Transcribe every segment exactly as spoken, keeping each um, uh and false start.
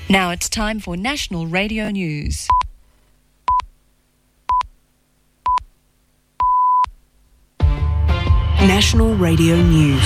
Now it's time for National Radio News. National Radio News.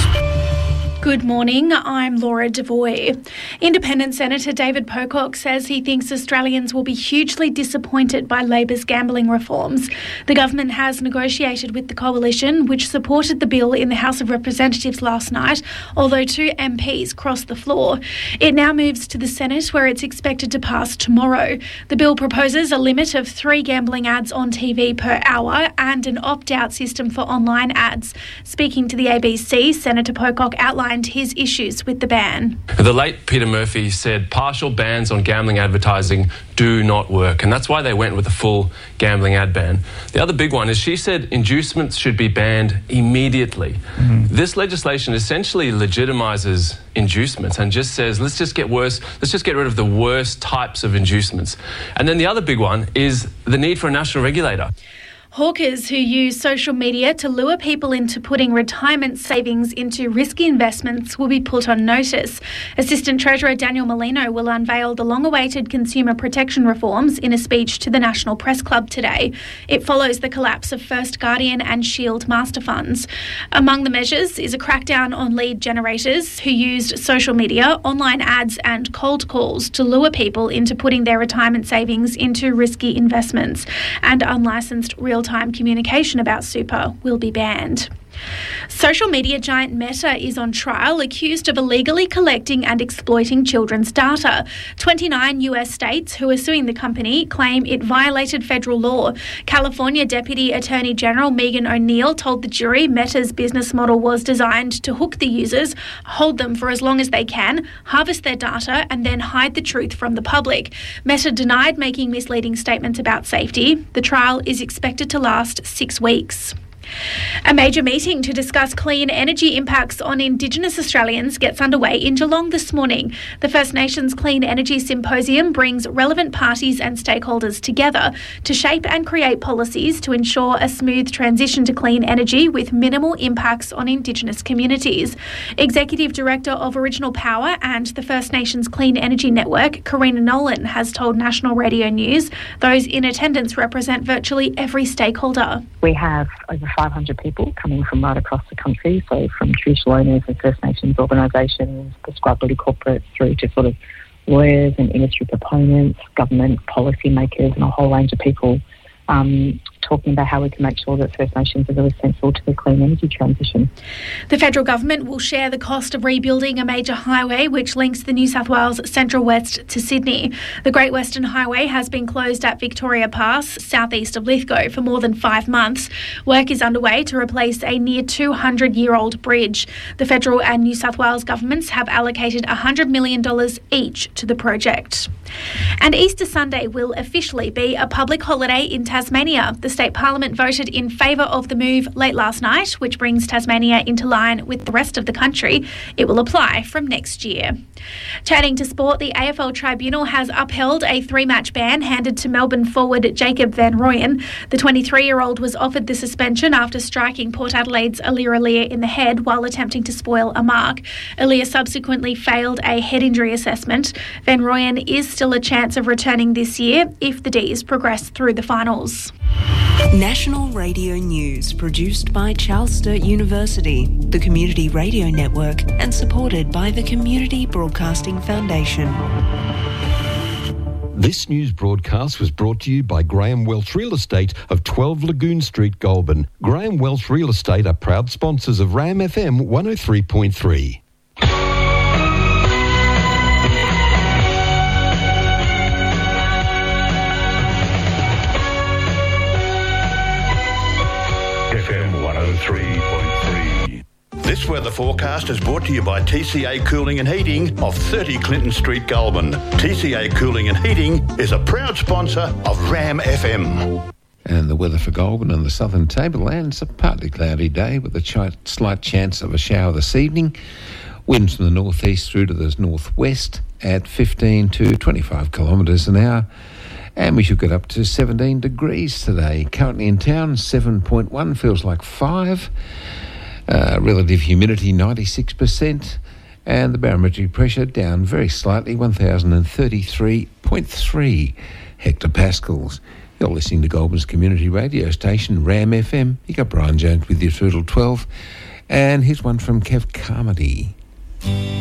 Good morning, I'm Laura Devoy. Independent Senator David Pocock says he thinks Australians will be hugely disappointed by Labor's gambling reforms. The government has negotiated with the coalition, which supported the bill in the House of Representatives last night, although two M Ps crossed the floor. It now moves to the Senate, where it's expected to pass tomorrow. The bill proposes a limit of three gambling ads on T V per hour and an opt-out system for online ads. Speaking to the A B C, Senator Pocock outlined his issues with the ban. The late Peter Murphy said partial bans on gambling advertising do not work, and that's why they went with a full gambling ad ban. The other big one is she said inducements should be banned immediately. Mm-hmm. This legislation essentially legitimises inducements and just says, let's just get worse, let's just get rid of the worst types of inducements. And then the other big one is the need for a national regulator. Hawkers who use social media to lure people into putting retirement savings into risky investments will be put on notice. Assistant Treasurer Daniel Molino will unveil the long-awaited consumer protection reforms in a speech to the National Press Club today. It follows the collapse of First Guardian and Shield master funds. Among the measures is a crackdown on lead generators who used social media, online ads and cold calls to lure people into putting their retirement savings into risky investments, and unlicensed real time communication about super will be banned. Social media giant Meta is on trial, accused of illegally collecting and exploiting children's data. twenty-nine U S states who are suing the company claim it violated federal law. California Deputy Attorney General Megan O'Neill told the jury Meta's business model was designed to hook the users, hold them for as long as they can, harvest their data, and then hide the truth from the public. Meta denied making misleading statements about safety. The trial is expected to last six weeks. A major meeting to discuss clean energy impacts on Indigenous Australians gets underway in Geelong this morning. The First Nations Clean Energy Symposium brings relevant parties and stakeholders together to shape and create policies to ensure a smooth transition to clean energy with minimal impacts on Indigenous communities. Executive Director of Original Power and the First Nations Clean Energy Network, Karina Nolan, has told National Radio News those in attendance represent virtually every stakeholder. We have over five hundred people coming from right across the country, so from traditional owners and First Nations organisations, the scrub-body corporates, through to sort of lawyers and industry proponents, government policy makers, and a whole range of people um, talking about how we can make sure that First Nations are really central to the clean energy transition. The federal government will share the cost of rebuilding a major highway which links the New South Wales Central West to Sydney. The Great Western Highway has been closed at Victoria Pass, southeast of Lithgow, for more than five months. Work is underway to replace a near two hundred year old bridge. The federal and New South Wales governments have allocated one hundred million dollars each to the project. And Easter Sunday will officially be a public holiday in Tasmania. The State Parliament voted in favour of the move late last night, which brings Tasmania into line with the rest of the country. It will apply from next year. Turning to sport, the A F L Tribunal has upheld a three-match ban handed to Melbourne forward Jacob Van Rooyen. The twenty-three-year-old was offered the suspension after striking Port Adelaide's Alir Alir in the head while attempting to spoil a mark. Alir subsequently failed a head injury assessment. Van Rooyen is still a chance of returning this year if the D's progress through the finals. National Radio News, produced by Charles Sturt University, the Community Radio Network, and supported by the Community Broadcasting Foundation. This news broadcast was brought to you by Graham Welch Real Estate of twelve Lagoon Street, Goulburn. Graham Welch Real Estate are proud sponsors of RAM F M one oh three point three. F M one oh three point three. This weather forecast is brought to you by T C A Cooling and Heating of thirty Clinton Street, Goulburn. T C A Cooling and Heating is a proud sponsor of RAM F M. And the weather for Goulburn and the southern tablelands, a partly cloudy day with a ch- slight chance of a shower this evening. Winds from the northeast through to the northwest at fifteen to twenty-five kilometres an hour. And we should get up to seventeen degrees today. Currently in town, seven point one, feels like five. Uh, relative humidity, ninety-six percent. And the barometric pressure down very slightly, one thousand thirty-three point three hectopascals. You're listening to Goulburn's community radio station, Ram F M. You got Brian Jones with you through till twelve. And here's one from Kev Carmody.